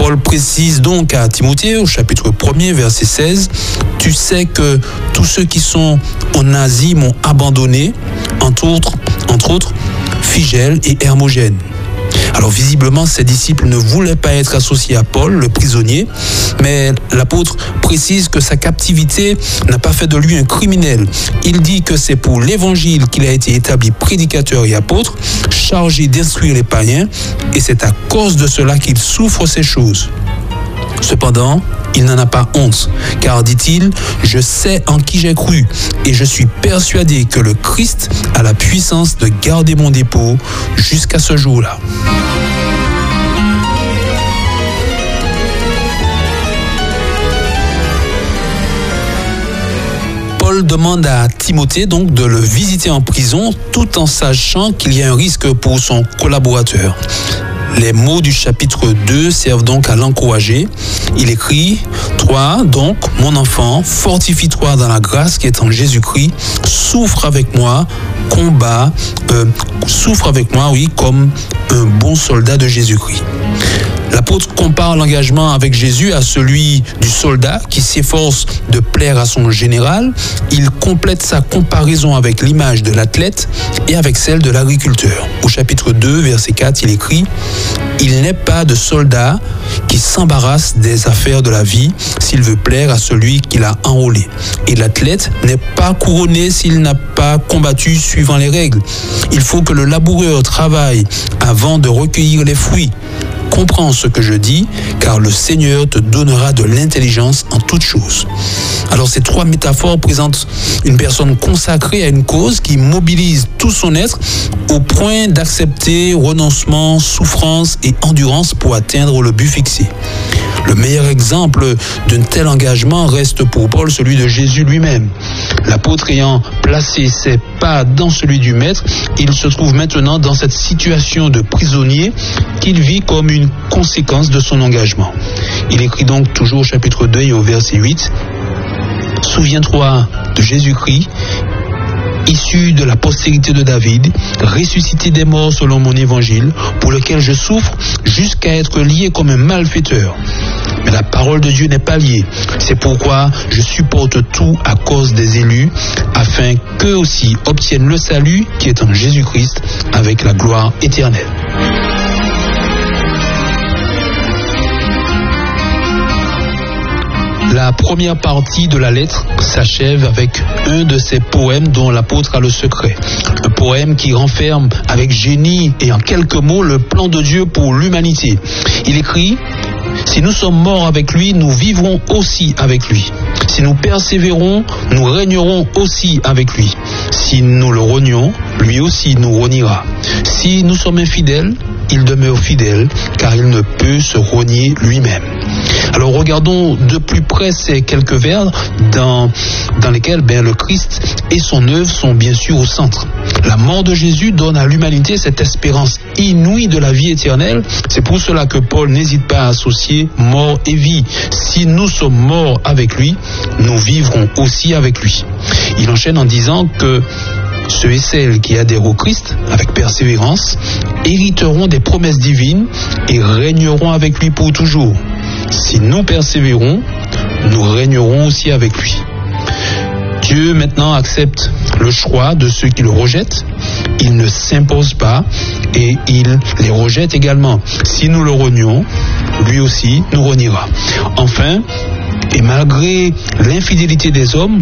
Paul précise donc à Timothée, au chapitre 1er, verset 16, « Tu sais que tous ceux qui sont en Asie m'ont abandonné, entre autres, Phygèle et Hermogène. » Alors visiblement, ses disciples ne voulaient pas être associés à Paul, le prisonnier, mais l'apôtre précise que sa captivité n'a pas fait de lui un criminel. Il dit que c'est pour l'évangile qu'il a été établi prédicateur et apôtre, chargé d'instruire les païens, et c'est à cause de cela qu'il souffre ces choses. Cependant, il n'en a pas honte, car, dit-il, « Je sais en qui j'ai cru, et je suis persuadé que le Christ a la puissance de garder mon dépôt jusqu'à ce jour-là. » Paul demande à Timothée donc de le visiter en prison, tout en sachant qu'il y a un risque pour son collaborateur. Les mots du chapitre 2 servent donc à l'encourager. Il écrit « Toi, donc, mon enfant, fortifie-toi dans la grâce qui est en Jésus-Christ, souffre avec moi, comme un bon soldat de Jésus-Christ. » L'apôtre compare l'engagement avec Jésus à celui du soldat qui s'efforce de plaire à son général. Il complète sa comparaison avec l'image de l'athlète et avec celle de l'agriculteur. Au chapitre 2, verset 4, il écrit « Il n'est pas de soldat qui s'embarrasse des affaires de la vie s'il veut plaire à celui qui l'a enrôlé. Et l'athlète n'est pas couronné s'il n'a pas combattu suivant les règles. Il faut que le laboureur travaille avant de recueillir les fruits. Comprends ce que je dis, car le Seigneur te donnera de l'intelligence en toutes choses. » Alors ces trois métaphores présentent une personne consacrée à une cause qui mobilise tout son être au point d'accepter renoncement, souffrance et endurance pour atteindre le but fixé. Le meilleur exemple d'un tel engagement reste pour Paul celui de Jésus lui-même. L'apôtre ayant placé ses pas dans celui du Maître, il se trouve maintenant dans cette situation de prisonnier qu'il vit comme une conséquence de son engagement. Il écrit donc toujours au chapitre 2 et au verset 8 « Souviens-toi de Jésus-Christ, issu de la postérité de David, ressuscité des morts selon mon évangile, pour lequel je souffre jusqu'à être lié comme un malfaiteur. Mais la parole de Dieu n'est pas liée. C'est pourquoi je supporte tout à cause des élus, afin qu'eux aussi obtiennent le salut qui est en Jésus-Christ avec la gloire éternelle. » La première partie de la lettre s'achève avec un de ces poèmes dont l'apôtre a le secret. Un poème qui renferme avec génie et en quelques mots le plan de Dieu pour l'humanité. Il écrit « Si nous sommes morts avec lui, nous vivrons aussi avec lui. Si nous persévérons, nous régnerons aussi avec lui. Si nous le renions, lui aussi nous reniera. Si nous sommes infidèles, il demeure fidèle, car il ne peut se renier lui-même. » Alors regardons de plus près ces quelques vers dans lesquels le Christ et son œuvre sont bien sûr au centre. La mort de Jésus donne à l'humanité cette espérance inouïe de la vie éternelle. C'est pour cela que Paul n'hésite pas à associer mort et vie. Si nous sommes morts avec lui, nous vivrons aussi avec lui. Il enchaîne en disant que ceux et celles qui adhèrent au Christ avec persévérance hériteront des promesses divines et régneront avec lui pour toujours. Si nous persévérons, nous régnerons aussi avec lui. Dieu maintenant accepte le choix de ceux qui le rejettent. Il ne s'impose pas et il les rejette également. Si nous le renions, lui aussi nous reniera. Enfin, et malgré l'infidélité des hommes,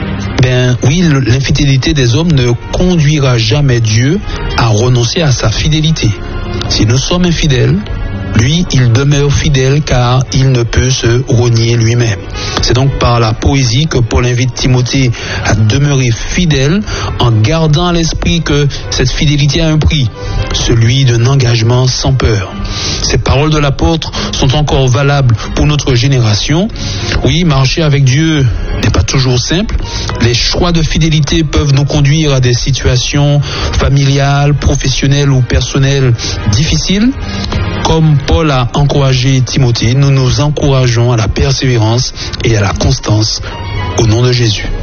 l'infidélité des hommes ne conduira jamais Dieu à renoncer à sa fidélité. Si nous sommes infidèles, lui, il demeure fidèle car il ne peut se renier lui-même. C'est donc par la poésie que Paul invite Timothée à demeurer fidèle en gardant à l'esprit que cette fidélité a un prix, celui d'un engagement sans peur. Ces paroles de l'apôtre sont encore valables pour notre génération. Oui, marcher avec Dieu n'est pas toujours simple. Les choix de fidélité peuvent nous conduire à des situations familiales, professionnelles ou personnelles difficiles. Comme Paul a encouragé Timothée, nous nous encourageons à la persévérance et à la constance au nom de Jésus.